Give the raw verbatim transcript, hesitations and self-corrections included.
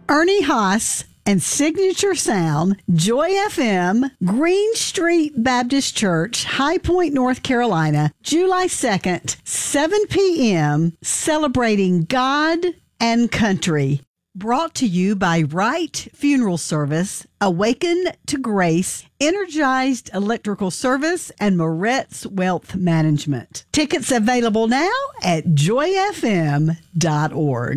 Ernie Haas and Signature Sound, Joy F M, Green Street Baptist Church, High Point, North Carolina, July second, seven p.m., celebrating God and country. Brought to you by Wright Funeral Service, Awaken to Grace, Energized Electrical Service, and Moretz Wealth Management. Tickets available now at joy f m dot org.